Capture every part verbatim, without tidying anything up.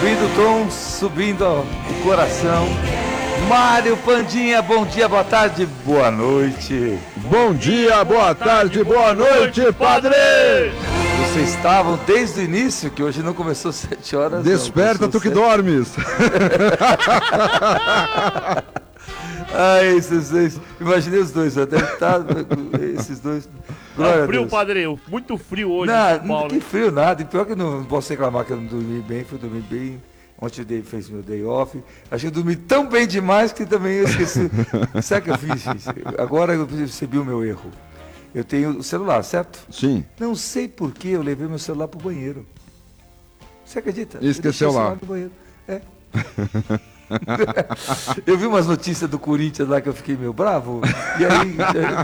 Subindo o tom, subindo o coração. Mário Pandinha, bom dia, boa tarde, boa noite. Bom dia, boa tarde, boa noite, padre! Vocês estavam desde o início, que hoje não começou às sete horas. Desperta, não, tu que sete. dormes. Ai, esses dois, imaginei os dois, até tá, esses dois. É frio, padre, muito frio hoje não, em São Paulo. Que frio nada, e pior que não, não posso reclamar que eu não dormi bem, fui dormir bem. Ontem o Dave fez meu day off. Acho que eu dormi tão bem demais que também eu esqueci. Sabe o que eu fiz, gente? Agora eu percebi o meu erro. Eu tenho o celular, certo? Sim. Não sei por que eu levei meu celular pro banheiro. Você acredita? E esqueceu lá. No banheiro. É. Eu vi umas notícias do Corinthians lá que eu fiquei meio bravo. E aí,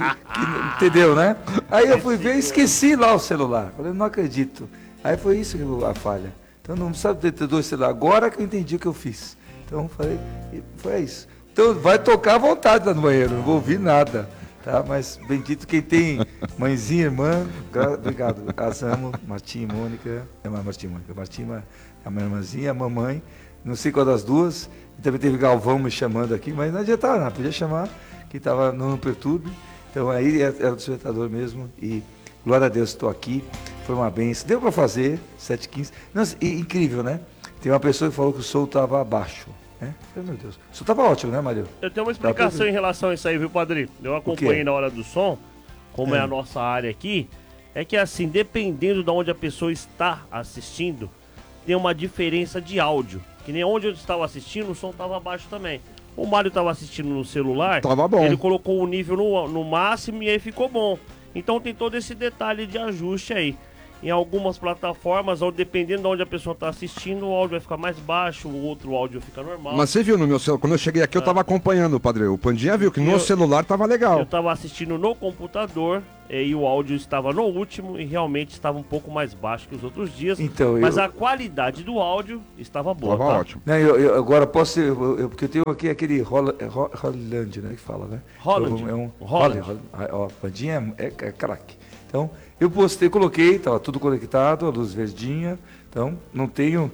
que, entendeu, né? Aí eu fui ver e esqueci lá o celular. Falei, não acredito. Aí foi isso que eu, a falha. Então não sabe ter dois celulares. Agora que eu entendi o que eu fiz. Então falei, foi isso. Então vai tocar à vontade lá no banheiro, não vou ouvir nada. Tá? Mas bendito quem tem mãezinha, irmã, obrigado. As amo, Martim e Mônica. É Martim e Mônica. Martim, a minha irmãzinha, a mamãe. Não sei qual das duas. E também teve Galvão me chamando aqui, mas não adiantava, não. Podia chamar, que estava no Perturbe. Então aí era o despertador mesmo. E glória a Deus, estou aqui. Foi uma benção. Deu para fazer, sete e quinze. Nossa, e, incrível, né? Tem uma pessoa que falou que o som estava abaixo. Né? Meu Deus. O som estava ótimo, né, Mario? Eu tenho uma explicação em relação a isso aí, viu, padre? Eu acompanhei na hora do som, como é. é a nossa área aqui. É que assim, dependendo de onde a pessoa está assistindo, tem uma diferença de áudio. Que nem onde eu estava assistindo, o som estava abaixo também. O Mário estava assistindo no celular, tava bom. Ele colocou o nível no, no máximo e aí ficou bom. Então tem todo esse detalhe de ajuste aí. Em algumas plataformas, ou dependendo de onde a pessoa está assistindo, o áudio vai ficar mais baixo, o outro áudio fica normal. Mas você viu no meu celular, quando eu cheguei aqui, eu estava acompanhando, padre. O Pandinha viu que no eu, celular estava legal. Eu estava assistindo no computador e o áudio estava no último e realmente estava um pouco mais baixo que os outros dias. Então, mas eu... a qualidade do áudio estava boa. Estava tá? ótimo. Não, eu, eu, agora posso eu, eu, porque eu tenho aqui aquele Holland, né, que fala, né? Holland. É um, Holland. Holland. Ó, Pandinha é, é craque. Então, eu postei, coloquei, estava tudo conectado, a luz verdinha, então não tenho,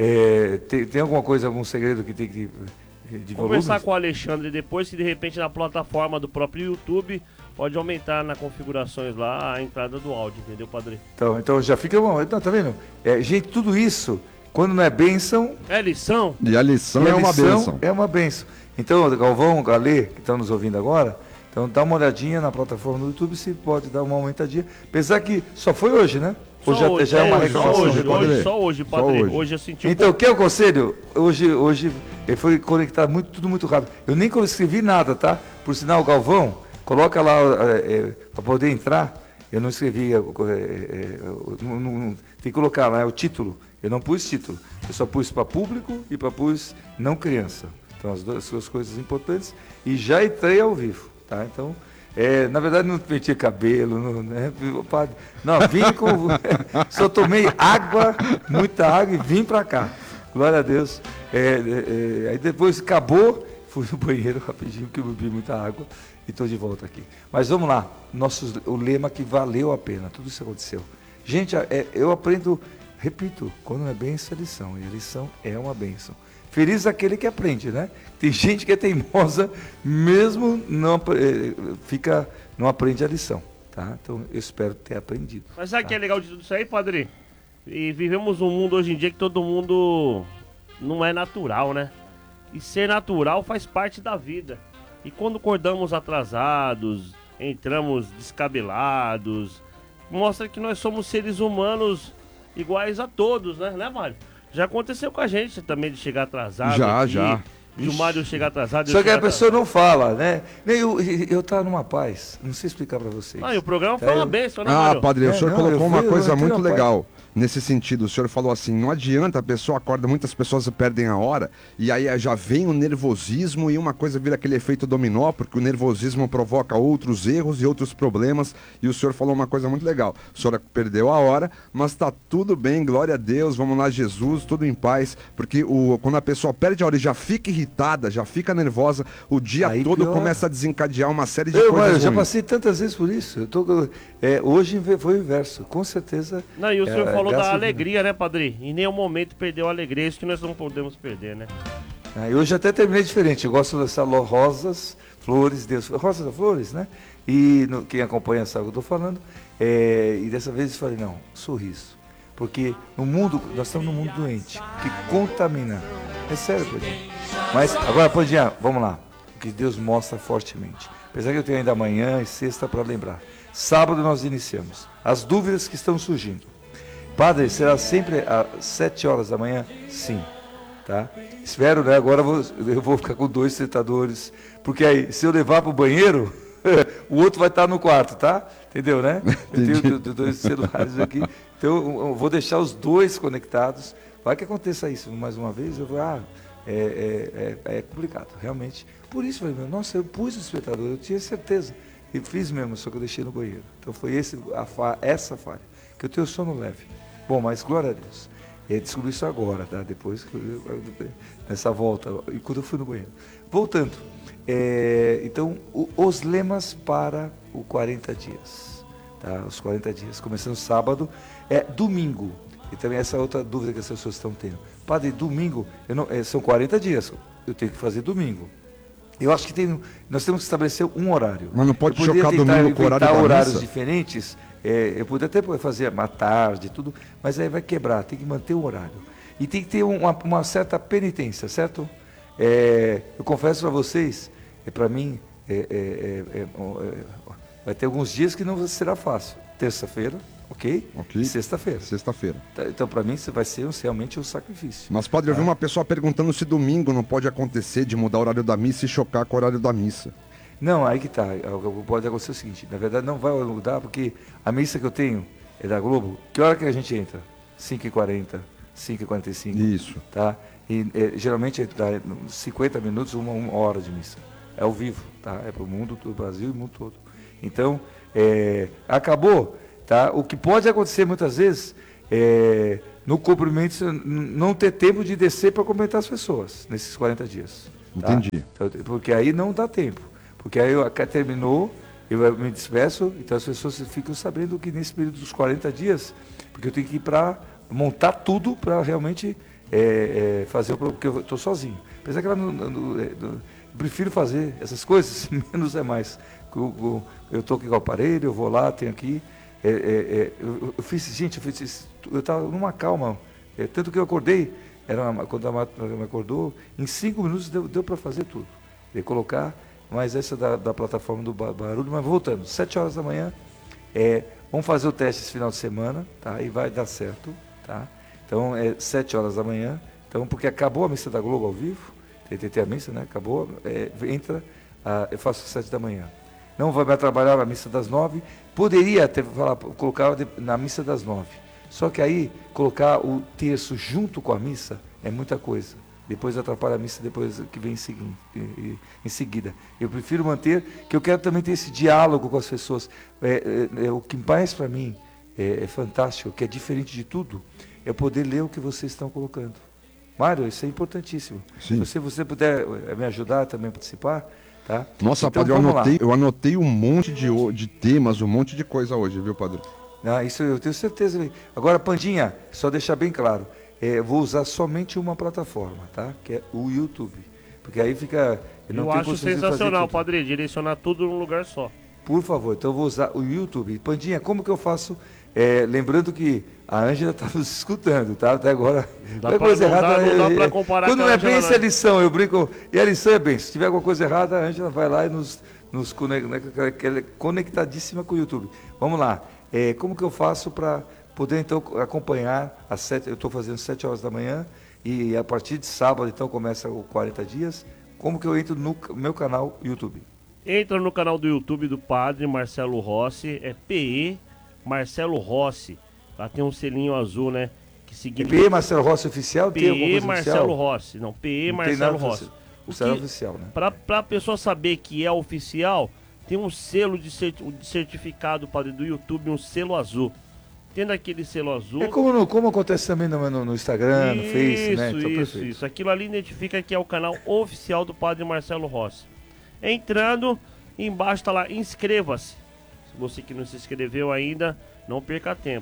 é, tem, tem alguma coisa, algum segredo que tem que de conversar volumes? com o Alexandre depois, se de repente na plataforma do próprio YouTube pode aumentar na configurações lá a entrada do áudio, entendeu, padre? Então, então já fica bom, então, tá vendo? É, gente, tudo isso, quando não é bênção... É lição? E a lição e é a uma lição bênção. É uma bênção. Então, Galvão, Galê, que estão nos ouvindo agora... Então dá uma olhadinha na plataforma do YouTube, se pode dar uma aumentadinha. Apesar que só foi hoje, né? Ou já, hoje, já é uma reclamação? Só hoje, hoje, só hoje, padre. Só hoje. hoje eu senti um Então, o pouco... que é o conselho? Hoje, hoje foi conectado muito, tudo muito rápido. Eu nem escrevi nada, tá? Por sinal, Galvão, coloca lá é, é, para poder entrar. Eu não escrevi, é, é, não, não, tem que colocar lá é, o título. Eu não pus título. Eu só pus para público e para pus não criança. Então, as duas, as duas coisas importantes. E já entrei ao vivo, tá? Então... É, na verdade não penteei cabelo, não, né? Não, vim com. Só tomei água, muita água e vim para cá. Glória a Deus. É, é, aí depois acabou, fui no banheiro rapidinho, porque eu bebi muita água e estou de volta aqui. Mas vamos lá, nosso, o lema que valeu a pena, tudo isso aconteceu. Gente, é, eu aprendo, repito, quando é bênção é lição, e a lição é uma bênção. Feliz aquele que aprende, né? Tem gente que é teimosa, mesmo não, fica, não aprende a lição, tá? Então, eu espero ter aprendido. Mas sabe o tá? que é legal de tudo isso aí, padre? E vivemos um mundo hoje em dia que todo mundo não é natural, né? E ser natural faz parte da vida. E quando acordamos atrasados, entramos descabelados, mostra que nós somos seres humanos iguais a todos, né? Né, Mário? Já aconteceu com a gente também de chegar atrasado. Já, aqui, já. De o Mário chegar atrasado. Só que a pessoa atrasado. não fala, né? Eu, eu tava numa paz, não sei explicar para vocês. Ah, e o programa foi é, uma eu... benção, né, Ah, Mário? padre, o É, senhor não, colocou eu uma fui- coisa eu muito fui na legal. Nesse sentido, o senhor falou assim, não adianta, a pessoa acorda, muitas pessoas perdem a hora, e aí já vem o nervosismo e uma coisa vira aquele efeito dominó, porque o nervosismo provoca outros erros e outros problemas, e o senhor falou uma coisa muito legal, o senhor perdeu a hora, mas tá tudo bem, glória a Deus, vamos lá, Jesus, tudo em paz, porque o, quando a pessoa perde a hora e já fica irritada, já fica nervosa, o dia Aí todo pior. começa a desencadear uma série de Eu, coisas eu já ruins. passei tantas vezes por isso. Eu tô, é, hoje foi o inverso, com certeza. Não, e o senhor é, falou falou da graça alegria, né, Padre? Em nenhum momento perdeu a alegria, isso que nós não podemos perder, né? Ah, e hoje até terminei diferente. Eu gosto dessa lo- rosas, flores, Deus, rosas, flores, né? E no- quem acompanha sabe o que eu estou falando. É, e dessa vez eu falei, não, sorriso. Porque no mundo, nós estamos num mundo doente, que contamina. É sério, Pandinha. Mas agora, Pandinha, vamos lá. O que Deus mostra fortemente. Apesar que eu tenho ainda amanhã e sexta para lembrar. Sábado nós iniciamos. As dúvidas que estão surgindo. Padre, será sempre às sete horas da manhã? Sim. Tá? Espero, né? Agora eu vou, eu vou ficar com dois sentadores. Porque aí, se eu levar para o banheiro, o outro vai estar no quarto, tá? Entendeu, né? Eu tenho do- dois celulares aqui. Então eu eu vou deixar os dois conectados. Vai que aconteça isso mais uma vez, eu vou, ah, é, é, é, é complicado, realmente. Por isso, eu falei, meu, nossa, eu pus o despertador, eu tinha certeza. E fiz mesmo, só que eu deixei no banheiro. Então foi esse, a fa, essa falha, que eu tenho sono leve. Bom, mas glória a Deus. Eu descobri isso agora, tá? Depois, que eu- nessa volta, e quando eu fui no banheiro. Voltando, é, então, o- os lemas para o quarenta dias. Tá? Os quarenta dias, começando sábado, é domingo. E também essa outra dúvida que as pessoas estão tendo. Padre, domingo, eu não, é, são quarenta dias, eu tenho que fazer domingo. Eu acho que tem, nós temos que estabelecer um horário. Mas não pode Eu poderia chocar tentar domingo com o horário inventar da horários missa? diferentes. É, eu poderia até fazer uma tarde, tudo, mas aí vai quebrar, tem que manter o horário. E tem que ter uma, uma certa penitência, certo? É, eu confesso para vocês, é, para mim, é, é, é, é, é, vai ter alguns dias que não será fácil. Terça-feira, ok? Ok. E sexta-feira. Sexta-feira. Tá, então, para mim, isso vai ser realmente um sacrifício. Mas, padre, eu vi uma pessoa perguntando se domingo não pode acontecer de mudar o horário da missa e chocar com o horário da missa. Não, aí que tá. Pode acontecer o seguinte, na verdade não vai mudar, porque a missa que eu tenho é da Globo. Que hora que a gente entra? cinco e quarenta, cinco e quarenta e cinco. Isso. Tá? E é, geralmente dá cinquenta minutos, uma, uma hora de missa. É ao vivo, tá? É para o mundo, do Brasil e o mundo todo. Então, é, acabou, tá? O que pode acontecer muitas vezes é no cumprimento não ter tempo de descer para cumprimentar as pessoas nesses quarenta dias. Tá? Entendi. Então, porque aí não dá tempo. Porque aí eu, terminou, eu me despeço, então as pessoas ficam sabendo que nesse período dos quarenta dias, porque eu tenho que ir para montar tudo para realmente é, é, fazer o porque eu estou sozinho. Apesar que ela não, não, não, eu prefiro fazer essas coisas, menos é mais. Eu estou aqui com o aparelho, eu vou lá, tenho aqui. É, é, é, eu, eu fiz, gente, eu fiz isso, eu estava numa calma. É, tanto que eu acordei, era uma, quando a Marta me acordou, em cinco minutos deu, deu para fazer tudo. E colocar. Mas essa da, da plataforma do barulho, mas voltando, sete horas da manhã, é, vamos fazer o teste esse final de semana, tá? E vai dar certo, tá? Então, é sete horas da manhã, então, porque acabou a missa da Globo ao vivo, tem, tem, tem a missa, né? Acabou, é, entra, ah, eu faço sete da manhã. Não vai me trabalhar a missa das nove, poderia até falar, colocar na missa das nove, só que aí, colocar o terço junto com a missa é muita coisa. Depois atrapalha a missa, depois que vem em, seguinte, em seguida. Eu prefiro manter, que eu quero também ter esse diálogo com as pessoas. É, é, é, o que mais para mim é, é fantástico, que é diferente de tudo, é poder ler o que vocês estão colocando. Mário, isso é importantíssimo. Sim. Se você puder me ajudar também a participar, tá? Nossa, então, padre, eu vamos lá. anotei, eu anotei um monte de, o- de temas, um monte de coisa hoje, viu, padre? Ah, isso eu tenho certeza. Agora, Pandinha, só deixar bem claro, é, vou usar somente uma plataforma, tá? Que é o YouTube. Porque aí fica... Eu, não tenho acho condições de fazer sensacional, tudo. Padre, direcionar tudo num lugar só. Por favor, então eu vou usar o YouTube. Pandinha, como que eu faço? É, lembrando que a Ângela está nos escutando, tá? Até agora. Não dá Qualquer pra- coisa não dá- errada. não dá é- pra é- comparar Quando com a não é Ângela, bem, essa não. é lição, eu brinco. E a lição é bem. Se tiver alguma coisa errada, a Ângela vai lá e nos, nos conecta, que ela é conectadíssima com o YouTube. Vamos lá. É, como que eu faço para poder então acompanhar às sete? Eu estou fazendo sete horas da manhã e a partir de sábado então começa o quarenta dias. Como que eu entro no meu canal YouTube? Entra no canal do YouTube do Padre Marcelo Rossi, é P E Marcelo Rossi. Lá tem um selinho azul, né? Que É significa P E Marcelo Rossi Oficial? Tem alguma P E coisa Marcelo oficial? Rossi. Não, P E Não tem Marcelo nada Rossi. oficial. O Será que- oficial, né? Pra, pra pessoa saber que é oficial, tem um selo de, certi- de certificado, Padre, do YouTube, um selo azul. Tendo aquele selo azul... É como, no- como acontece também no, no- no Instagram, no Face, né? Então, Isso, perfeito. isso. Aquilo ali identifica que é o canal oficial do Padre Marcelo Rossi. Entrando, embaixo tá lá, inscreva-se. Se você que não se inscreveu ainda, não perca tempo.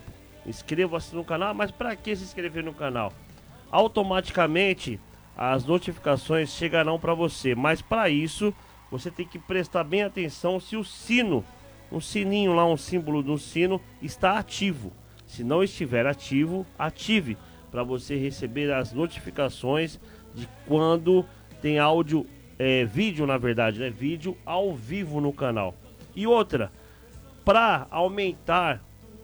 inscreva-se no canal. Mas para que se inscrever no canal? Automaticamente as notificações chegarão para você, mas para isso você tem que prestar bem atenção se o sino, um sininho lá, um símbolo do sino está ativo. Se não estiver ativo, ative para você receber as notificações de quando tem áudio, é, vídeo na verdade, né? Vídeo ao vivo no canal. E outra, para aumentar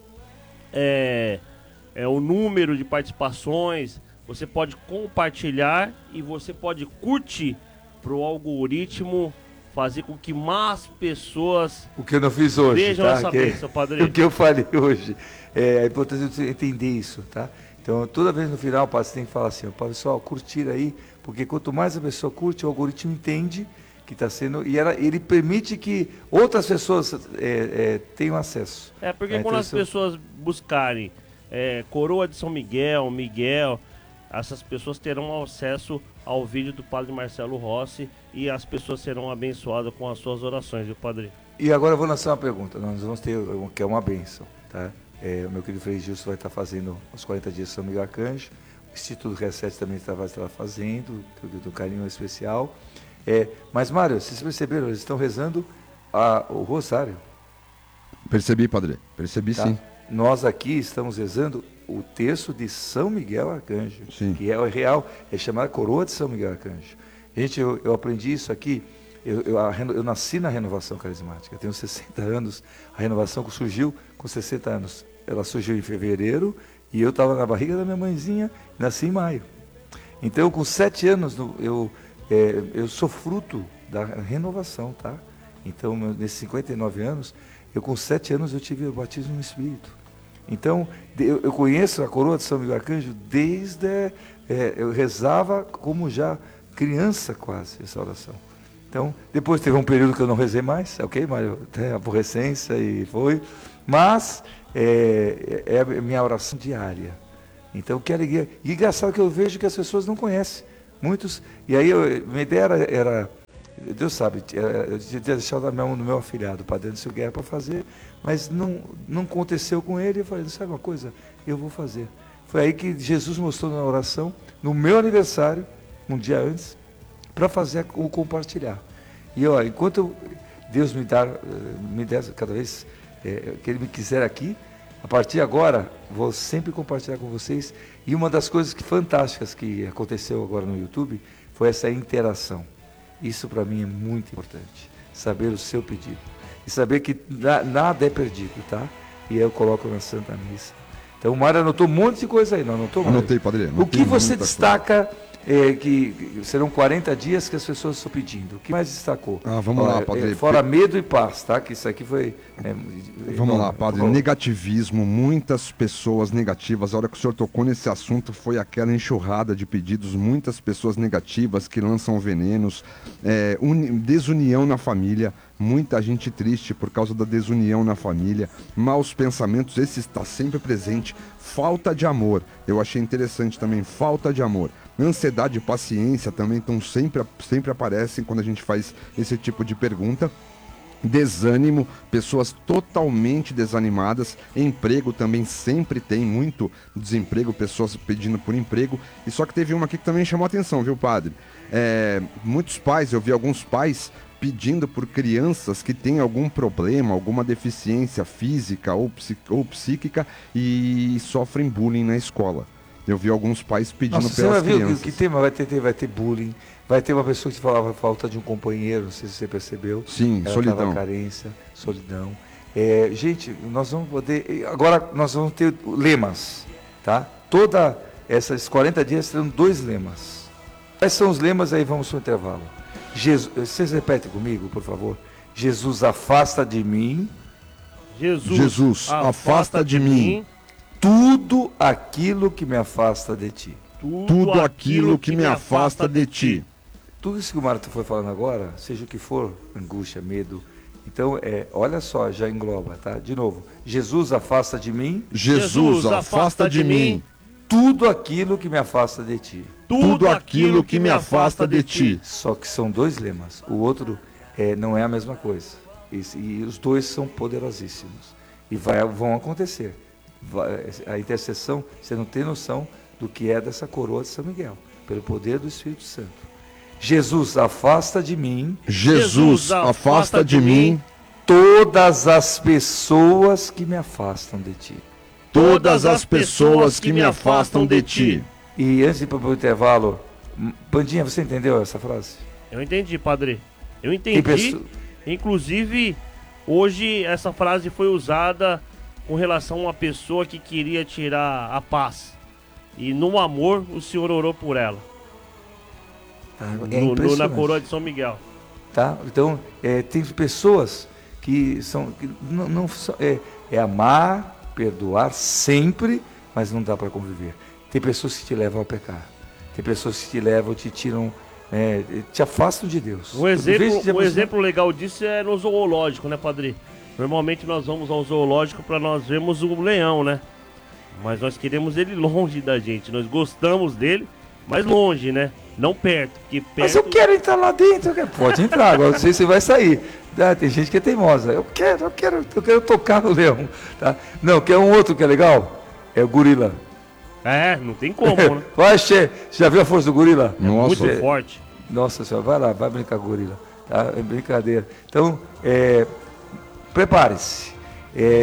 é, é, o número de participações, você pode compartilhar e você pode curtir para o algoritmo fazer com que mais pessoas O que eu não fiz hoje, vejam tá? essa Que- bênção, padrinho. O que eu falei hoje. É, é importante você entender isso, tá? Então, toda vez no final, padre, você tem que falar assim, ó, pessoal, curtir aí, porque quanto mais a pessoa curte, o algoritmo entende que está sendo, e ela, ele permite que outras pessoas é, é, tenham acesso. É, porque É, quando então as isso- pessoas buscarem é, Coroa de São Miguel, Miguel, essas pessoas terão acesso ao vídeo do Padre Marcelo Rossi e as pessoas serão abençoadas com as suas orações, viu, Padre? E agora eu vou lançar uma pergunta, nós vamos ter, um- que é uma bênção, tá? É, o meu querido Frei Gilson vai estar fazendo os quarenta dias de São Miguel Arcanjo, o Instituto Reset também está, vai estar fazendo, tudo do carinho especial. É, mas, Mário, vocês perceberam, eles estão rezando a- o Rosário. Percebi, padre. Percebi Tá? sim. Nós aqui estamos rezando o terço de São Miguel Arcanjo, Sim. que é o real, é chamada Coroa de São Miguel Arcanjo. Gente, eu, eu aprendi isso aqui, eu, eu, a reno- eu nasci na renovação carismática, eu tenho sessenta anos, a renovação surgiu com sessenta anos. Ela surgiu em fevereiro e eu estava na barriga da minha mãezinha, nasci em maio. Então, com sete anos, no- eu, é, eu sou fruto da renovação, tá? Então, meu- nesses cinquenta e nove anos, eu com sete anos eu tive o batismo no Espírito. Então, de- eu, eu conheço a coroa de São Miguel Arcanjo desde, é, eu rezava como já criança quase, essa oração. Então, depois teve um período que eu não rezei mais, ok, Mário? Tem aborrecência e foi, mas é, é a minha oração diária. Então, que alegria. E engraçado que eu vejo que as pessoas não conhecem. Muitos. E aí, eu, minha ideia era, era Deus sabe, era- eu tinha deixado na mão do meu afilhado, para dentro do guerra para fazer, mas não, não aconteceu com ele. Eu falei, sabe uma coisa? Eu vou fazer. Foi aí que Jesus mostrou na oração, no meu aniversário, um dia antes, para fazer o compartilhar. E ó, enquanto eu- Deus me dá, eh, me der cada vez eh, que Ele me quiser aqui, a partir de agora, vou sempre compartilhar com vocês. E uma das coisas que, fantásticas que aconteceu agora no YouTube foi essa interação. Isso para mim é muito importante, saber o seu pedido. E saber que na- nada é perdido, tá? E eu coloco na Santa Missa. Então o Mário anotou um monte de coisa aí, não anotou, Mário? Anotei, padre. O anotei que você muita destaca é, que serão quarenta dias que as pessoas estão pedindo? O que mais destacou? Ah, vamos lá, padre. é, fora medo e paz, tá? Que isso aqui foi... é, Vamos lá, enorme. padre. Vamos- Negativismo, muitas pessoas negativas. A hora que o senhor tocou nesse assunto foi aquela enxurrada de pedidos, muitas pessoas negativas que lançam venenos, é, uni- desunião na família, muita gente triste por causa da desunião na família, maus pensamentos, esse está sempre presente, falta de amor. Eu achei interessante também, falta de amor. Ansiedade e paciência também estão sempre, sempre aparecem quando a gente faz esse tipo de pergunta. Desânimo, pessoas totalmente desanimadas, emprego também sempre tem muito desemprego, pessoas pedindo por emprego, e só que teve uma aqui que também chamou a atenção, viu, padre? É, muitos pais, eu vi alguns pais pedindo por crianças que têm algum problema, alguma deficiência física ou, psi- ou psíquica e sofrem bullying na escola. Eu vi alguns pais pedindo Nossa, você vai pelas ver o que, crianças. que tem, mas vai ter, vai ter bullying, vai ter uma pessoa que falava falta de um companheiro, não sei se você percebeu. Sim, Ela solidão. tava carência, solidão. É, gente, nós vamos poder. Agora nós vamos ter lemas, tá? Toda esses quarenta dias terão dois lemas. Quais são os lemas? Aí vamos para o intervalo. Jesus, vocês repetem comigo, por favor. Jesus, afasta de mim Jesus, Jesus, afasta de mim tudo aquilo que me afasta de ti. tudo aquilo que me afasta de ti. Tudo isso que o Marta foi falando agora, seja o que for, angústia, medo. Então, é, olha só, já engloba, tá? De novo. Jesus, afasta de mim Jesus, afasta de mim tudo aquilo que me afasta de ti. tudo aquilo que me afasta de ti. Só que são dois lemas. O outro é, não é a mesma coisa. E, e os dois são poderosíssimos. E vai, vão acontecer. a intercessão, você não tem noção do que é dessa coroa de São Miguel, pelo poder do Espírito Santo. Jesus, afasta de mim, Jesus, afasta de mim todas as pessoas que me afastam de ti. todas as pessoas que me afastam de ti. E antes de ir para o intervalo, Pandinha, você entendeu essa frase? Eu entendi, padre. Eu Tem entendi. pessoa- Inclusive, hoje essa frase foi usada com relação a uma pessoa que queria tirar a paz. E no amor, o senhor orou por ela. Tá, No- é no- na impressionante. coroa de São Miguel. Tá? Então, é, tem pessoas que são. Que não, não são- é, é amar, perdoar sempre, mas não dá para conviver. Tem pessoas que te levam a pecar. Tem pessoas que te levam, te tiram, é, te afastam de Deus. Um Em vez de exemplo, te um aproximar- exemplo legal disso é no zoológico, né, padre? Normalmente nós vamos ao zoológico para nós vermos o leão, né? Mas nós queremos ele longe da gente. Nós gostamos dele, mas longe, né? Não perto. Porque perto... Mas eu quero entrar lá dentro. Eu quero- Pode entrar, agora não sei se vai sair. Ah, tem gente que é teimosa. Eu quero, eu quero, eu quero tocar no leão. Tá? Não, quer um outro que é legal? É o gorila. É, não tem como, né? Vai, Che, você já viu a força do gorila? Nossa, Muito forte. Nossa senhora, vai lá, vai brincar com o gorila. Tá? É brincadeira. Então, é, prepare-se. É,